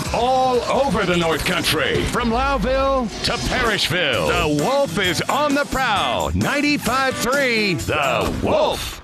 all over the North Country. From Loudville to Parrishville, the Wolf is on the prowl. 95.3 The Wolf.